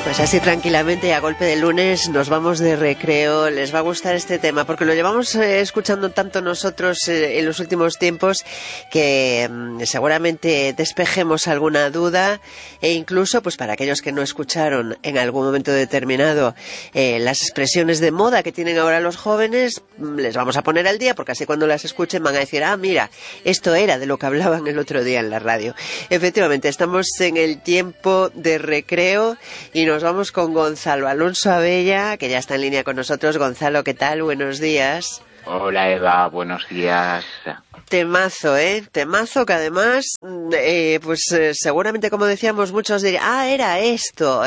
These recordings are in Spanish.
Pues así tranquilamente y a golpe de lunes nos vamos de recreo. Les va a gustar este tema porque lo llevamos escuchando tanto nosotros en los últimos tiempos que seguramente despejemos alguna duda e incluso pues para aquellos que no escucharon en algún momento determinado las expresiones de moda que tienen ahora los jóvenes, les vamos a poner al día porque así cuando las escuchen van a decir, ah, mira, esto era de lo que hablaban el otro día en la radio. Efectivamente, estamos en el tiempo de recreo y nos vamos con Gonzalo Alonso Abella, que ya está en línea con nosotros. Gonzalo, ¿qué tal? Buenos días. Hola Eva, buenos días. Temazo, temazo que además, seguramente como decíamos muchos dirían, era esto.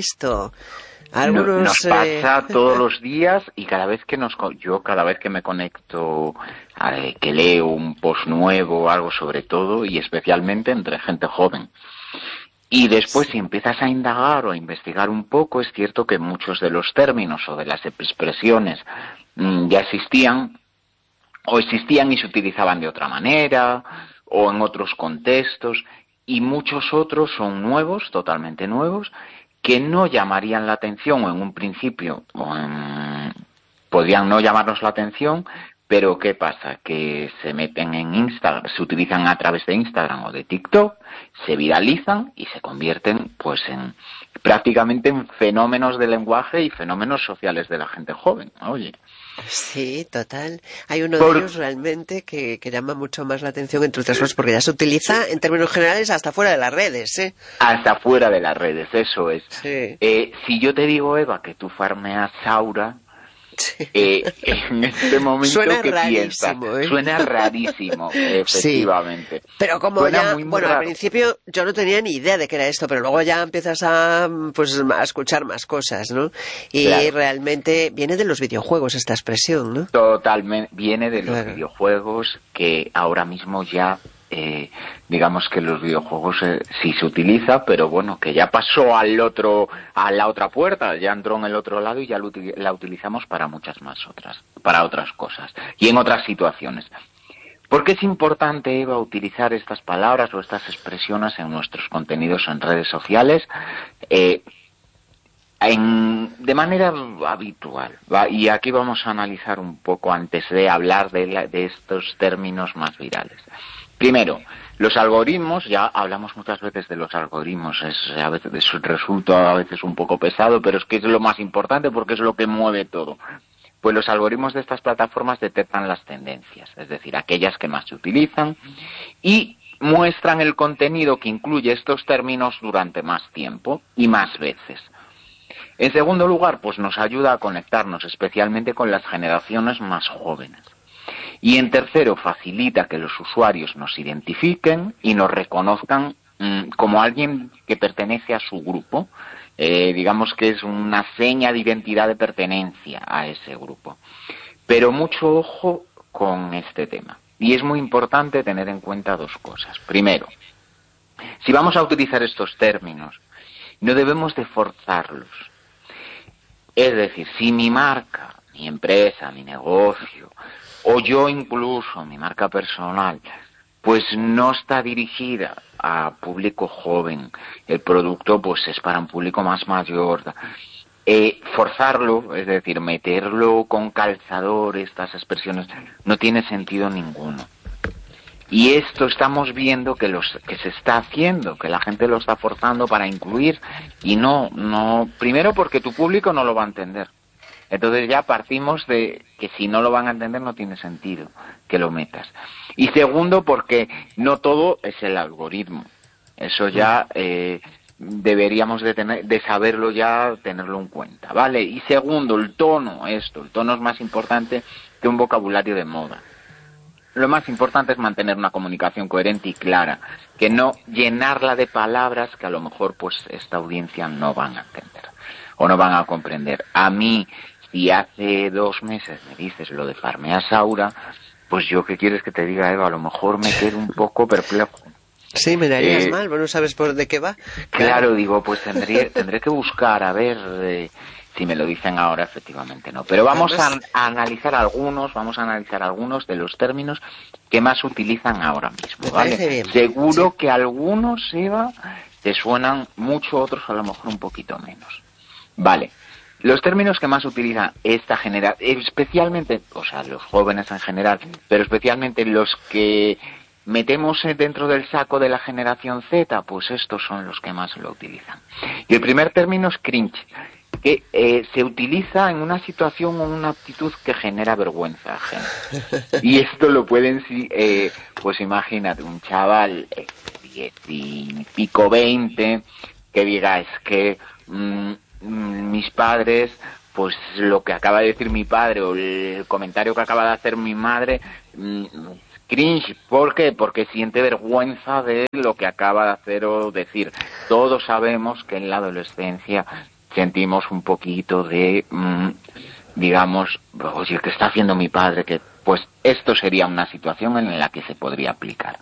Algunos, Nos pasa todos los días y cada vez que cada vez que me conecto, que leo un post nuevo o algo sobre todo, y especialmente entre gente joven. Y después, si empiezas a indagar o a investigar un poco, es cierto que muchos de los términos o de las expresiones ya existían y se utilizaban de otra manera o en otros contextos, y muchos otros son nuevos, totalmente nuevos, que no llamarían la atención o en un principio podrían no llamarnos la atención. Pero ¿qué pasa? Que se meten en Instagram, se utilizan a través de Instagram o de TikTok, se viralizan y se convierten pues en prácticamente en fenómenos de lenguaje y fenómenos sociales de la gente joven. Oye. Sí, total. Hay uno de ellos realmente que llama mucho más la atención, entre otras cosas, porque ya se utiliza en términos generales hasta fuera de las redes, ¿eh? Hasta fuera de las redes, eso es. Sí. Si yo te digo, Eva, que tú farmeas Saura, en este momento suena ¿qué rarísimo, piensas? Suena rarísimo, efectivamente. Sí. Pero como suena ya, muy bueno, raro. Al principio yo no tenía ni idea de que era esto, pero luego ya empiezas a escuchar más cosas, ¿no? Y claro. Realmente viene de los videojuegos esta expresión, ¿no? Totalmente, viene de los videojuegos, que ahora mismo ya digamos que los videojuegos sí se utiliza, pero bueno, que ya pasó a la otra puerta, ya entró en el otro lado y ya la utilizamos para muchas más para otras cosas y en otras situaciones. ¿Por qué es importante, Eva, utilizar estas palabras o estas expresiones en nuestros contenidos en redes sociales de manera habitual? Y aquí vamos a analizar un poco antes de hablar de estos términos más virales. Primero, los algoritmos, ya hablamos muchas veces de los algoritmos, a veces resulta a veces un poco pesado, pero es que es lo más importante porque es lo que mueve todo. Pues los algoritmos de estas plataformas detectan las tendencias, es decir, aquellas que más se utilizan, y muestran el contenido que incluye estos términos durante más tiempo y más veces. En segundo lugar, pues nos ayuda a conectarnos especialmente con las generaciones más jóvenes. Y en tercero, facilita que los usuarios nos identifiquen y nos reconozcan como alguien que pertenece a su grupo. Digamos que es una seña de identidad de pertenencia a ese grupo. Pero mucho ojo con este tema. Y es muy importante tener en cuenta dos cosas. Primero, si vamos a utilizar estos términos, no debemos de forzarlos. Es decir, si mi marca, mi empresa, mi negocio, o yo incluso, mi marca personal, pues no está dirigida a público joven, el producto pues es para un público más mayor, forzarlo, es decir, meterlo con calzador, estas expresiones, no tiene sentido ninguno. Y esto estamos viendo que se está haciendo, que la gente lo está forzando para incluir, y no, primero porque tu público no lo va a entender. Entonces ya partimos de que si no lo van a entender no tiene sentido que lo metas. Y segundo, porque no todo es el algoritmo. Eso ya deberíamos de saberlo ya, tenerlo en cuenta, ¿vale? Y segundo, el tono es más importante que un vocabulario de moda. Lo más importante es mantener una comunicación coherente y clara, que no llenarla de palabras que a lo mejor pues esta audiencia no van a entender o no van a comprender. A mí, si hace 2 meses me dices lo de farmear Saura, pues yo, ¿qué quieres que te diga, Eva? A lo mejor me quedo un poco perplejo. Sí, me darías mal, bueno, ¿sabes por de qué va? Claro, digo, pues tendré que buscar, a ver si me lo dicen ahora, efectivamente no. Pero vamos a analizar algunos de los términos que más utilizan ahora mismo, ¿vale? Bien. Seguro que algunos, Eva, te suenan mucho, otros a lo mejor un poquito menos. Vale. Los términos que más utilizan esta generación, especialmente, o sea, los jóvenes en general, pero especialmente los que metemos dentro del saco de la generación Z, pues estos son los que más lo utilizan. Y el primer término es cringe, que se utiliza en una situación o una actitud que genera vergüenza ajena. Y esto lo pueden, pues imagínate, un chaval 10 y pico 20, que diga, es que mis padres, pues lo que acaba de decir mi padre o el comentario que acaba de hacer mi madre, cringe. ¿Por qué? Porque siente vergüenza de lo que acaba de hacer o decir. Todos sabemos que en la adolescencia sentimos un poquito de, digamos, oye, ¿qué está haciendo mi padre? Que pues esto sería una situación en la que se podría aplicar.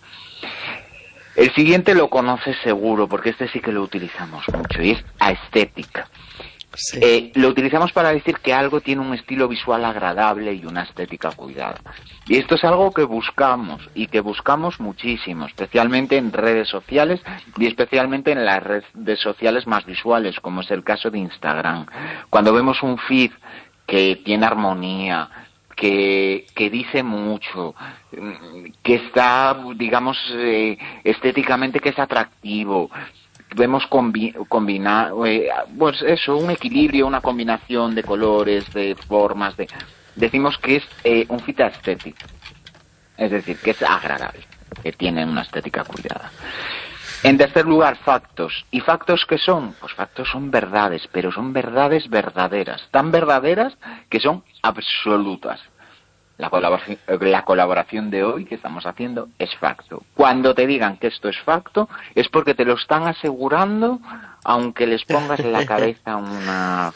El siguiente lo conoces seguro, porque este sí que lo utilizamos mucho, y es aesthetic. Sí. Lo utilizamos para decir que algo tiene un estilo visual agradable y una estética cuidada. Y esto es algo que buscamos, y que buscamos muchísimo, especialmente en redes sociales y especialmente en las redes sociales más visuales, como es el caso de Instagram. Cuando vemos un feed que tiene armonía, que dice mucho, que está, digamos, estéticamente que es atractivo, vemos combinar, pues eso, un equilibrio, una combinación de colores, de formas, decimos que es un fit estético, es decir, que es agradable, que tiene una estética cuidada. En tercer lugar, factos. ¿Y factos qué son? Pues factos son verdades, pero son verdades verdaderas, tan verdaderas que son absolutas. La colaboración de hoy que estamos haciendo es facto. Cuando te digan que esto es facto, es porque te lo están asegurando, aunque les pongas en la cabeza una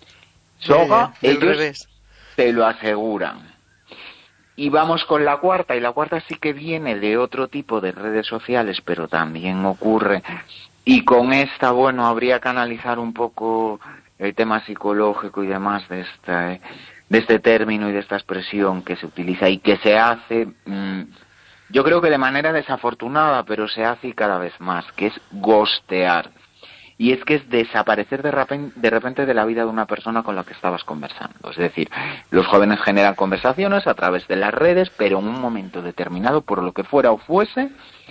soga, ellos te lo aseguran. Y vamos con la cuarta, y la cuarta sí que viene de otro tipo de redes sociales, pero también ocurre. Y con esta, bueno, habría que analizar un poco el tema psicológico y demás de este término y de esta expresión que se utiliza y que se hace, yo creo que de manera desafortunada, pero se hace cada vez más, que es ghostear. Y es que es desaparecer de repente de la vida de una persona con la que estabas conversando. Es decir, los jóvenes generan conversaciones a través de las redes, pero en un momento determinado, por lo que fuera o fuese,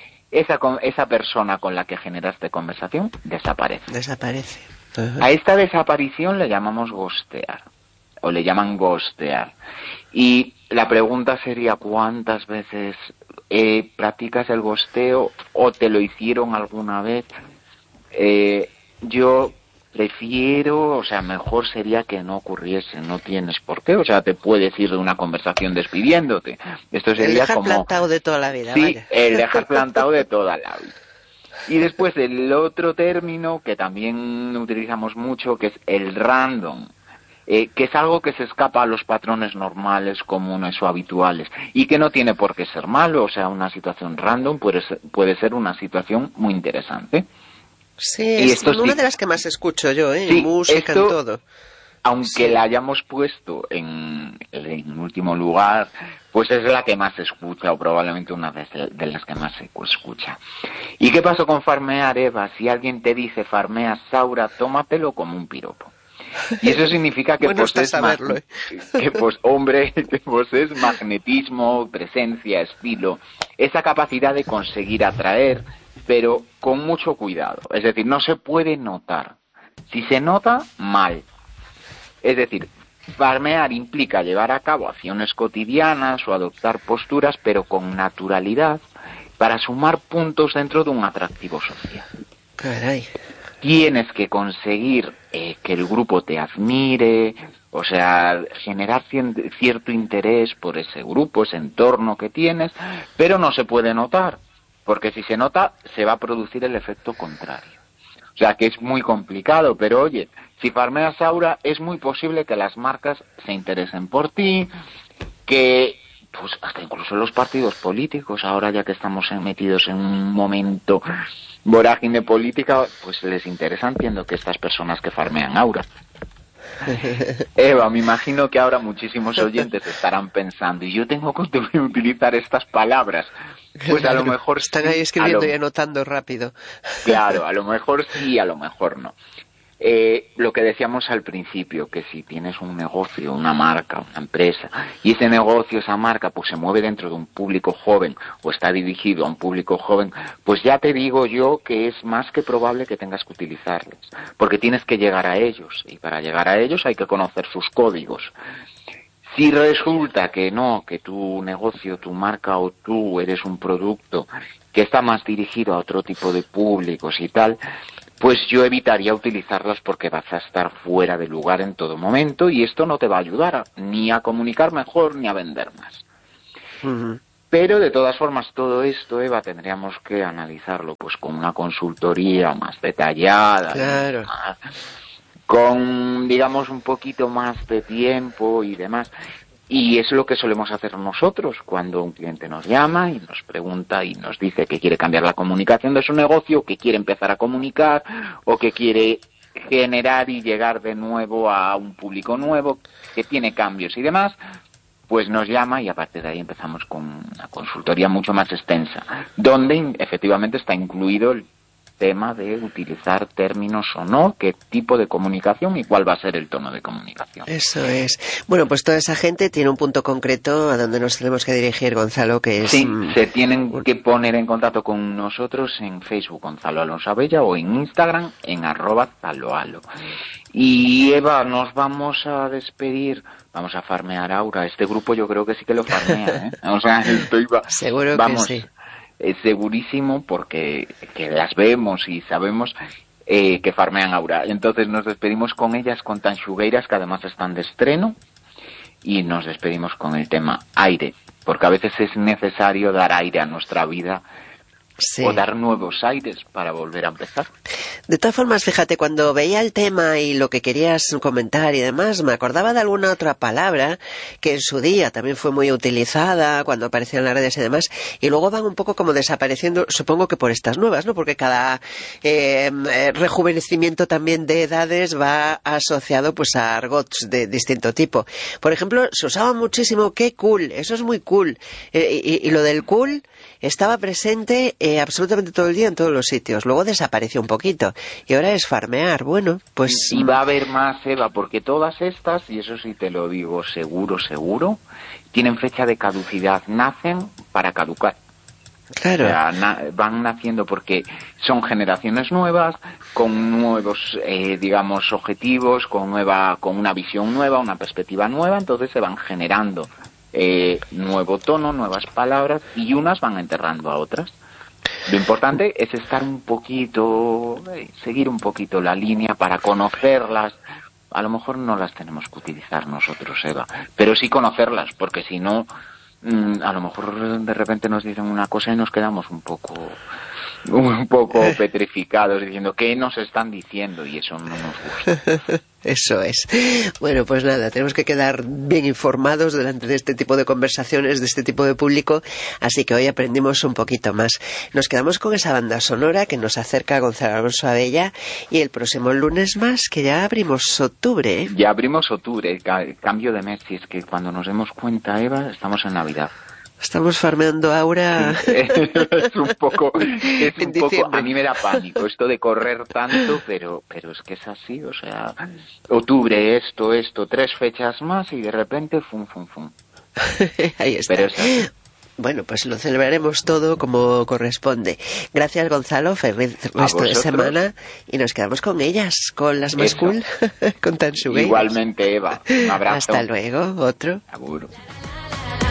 esa persona con la que generaste conversación desaparece. Desaparece. A esta desaparición le llamamos ghostear, o le llaman ghostear. Y la pregunta sería, ¿cuántas veces practicas el ghosteo o te lo hicieron alguna vez? Yo prefiero, o sea, mejor sería que no ocurriese, no tienes por qué, o sea, te puedes ir de una conversación despidiéndote. Esto sería el dejar como plantado de toda la vida. Sí, vaya. El dejar plantado de toda la vida. Y después el otro término que también utilizamos mucho, que es el random, que es algo que se escapa a los patrones normales, comunes o habituales, y que no tiene por qué ser malo, o sea, una situación random puede ser una situación muy interesante. Sí, y es una de las que más escucho yo, en música, en todo. Aunque la hayamos puesto en último lugar, pues es la que más se escucha, o probablemente una de las que más se escucha. ¿Y qué pasó con farmear, Eva? Si alguien te dice farmeas, Saura, tómatelo como un piropo. Y eso significa que bueno, que posees magnetismo, presencia, estilo, esa capacidad de conseguir atraer, pero con mucho cuidado. Es decir, no se puede notar. Si se nota, mal. Es decir, farmear implica llevar a cabo acciones cotidianas o adoptar posturas, pero con naturalidad, para sumar puntos dentro de un atractivo social. Caray. Tienes que conseguir que el grupo te admire, o sea, generar cierto interés por ese grupo, ese entorno que tienes, pero no se puede notar, porque si se nota, se va a producir el efecto contrario. O sea, que es muy complicado, pero oye, si farmeas Aura, es muy posible que las marcas se interesen por ti, que pues hasta incluso los partidos políticos, ahora ya que estamos metidos en un momento vorágine política, pues les interesa, entiendo, que estas personas que farmean Aura. Eva, me imagino que ahora muchísimos oyentes estarán pensando, ¿y yo tengo que utilizar estas palabras? Pues a lo mejor están ahí escribiendo y anotando rápido. Claro, a lo mejor sí, a lo mejor no. Lo que decíamos al principio, que si tienes un negocio, una marca, una empresa, y ese negocio, esa marca, pues se mueve dentro de un público joven o está dirigido a un público joven, pues ya te digo yo que es más que probable que tengas que utilizarlos, porque tienes que llegar a ellos, y para llegar a ellos hay que conocer sus códigos. Si resulta que no, que tu negocio, tu marca o tú eres un producto que está más dirigido a otro tipo de públicos y tal, pues yo evitaría utilizarlas porque vas a estar fuera de lugar en todo momento y esto no te va a ayudar ni a comunicar mejor ni a vender más. Uh-huh. Pero de todas formas todo esto, Eva, tendríamos que analizarlo pues con una consultoría más detallada, claro, con, digamos, un poquito más de tiempo y demás. Y es lo que solemos hacer nosotros cuando un cliente nos llama y nos pregunta y nos dice que quiere cambiar la comunicación de su negocio, que quiere empezar a comunicar o que quiere generar y llegar de nuevo a un público nuevo, que tiene cambios y demás, pues nos llama y a partir de ahí empezamos con una consultoría mucho más extensa, donde efectivamente está incluido el tema de utilizar términos o no, qué tipo de comunicación y cuál va a ser el tono de comunicación. Eso es. Bueno, pues toda esa gente tiene un punto concreto a donde nos tenemos que dirigir, Gonzalo, que es... Sí, se tienen que poner en contacto con nosotros en Facebook, Gonzalo Alonso Abella, o en Instagram, en @zaloalo. Y Eva, nos vamos a despedir, vamos a farmear Aura. Este grupo yo creo que sí que lo farmea, ¿eh? O sea, seguro vamos, que sí. Es segurísimo porque que las vemos y sabemos que farmean Aura. Entonces nos despedimos con ellas, con Tanxugueiras, que además están de estreno, y nos despedimos con el tema aire, porque a veces es necesario dar aire a nuestra vida, sí, o dar nuevos aires para volver a empezar. De todas formas, fíjate, cuando veía el tema y lo que querías comentar y demás, me acordaba de alguna otra palabra que en su día también fue muy utilizada cuando aparecían las redes y demás, y luego van un poco como desapareciendo, supongo que por estas nuevas, ¿no? Porque cada rejuvenecimiento también de edades va asociado pues a argots de distinto tipo. Por ejemplo, se usaba muchísimo "qué cool", eso es muy cool, y lo del cool estaba presente absolutamente todo el día en todos los sitios. Luego desapareció un poquito y ahora es farmear. Bueno, pues... Y va a haber más, Eva, porque todas estas, y eso sí te lo digo seguro, tienen fecha de caducidad, nacen para caducar. Claro. O sea, van naciendo porque son generaciones nuevas, con nuevos, digamos, objetivos, con una visión nueva, una perspectiva nueva, entonces se van generando nuevo tono, nuevas palabras, y unas van enterrando a otras. Lo importante es estar un poquito, seguir un poquito la línea para conocerlas. A lo mejor no las tenemos que utilizar nosotros, Eva, pero sí conocerlas, porque si no, a lo mejor de repente nos dicen una cosa y nos quedamos un poco petrificados diciendo ¿qué nos están diciendo? Y eso no nos gusta. Eso es. Bueno, pues nada, tenemos que quedar bien informados delante de este tipo de conversaciones, de este tipo de público, así que hoy aprendimos un poquito más. Nos quedamos con esa banda sonora que nos acerca a Gonzalo Alonso Abella, y el próximo lunes más, que ya abrimos octubre, ¿eh? Ya abrimos octubre, cambio de mes, y es que cuando nos demos cuenta, Eva, estamos en Navidad. Estamos farmeando Aura. Es un poco, a mí me da pánico esto de correr tanto, pero es que es así, o sea, octubre, esto, 3 fechas más y de repente, fum. Ahí está. Pero es así. Bueno, pues lo celebraremos todo como corresponde. Gracias, Gonzalo. Feliz resto de semana. Y nos quedamos con ellas, con las más cool, con Tanxugueiras. Igualmente, Eva. Un abrazo. Hasta luego. Otro. Seguro.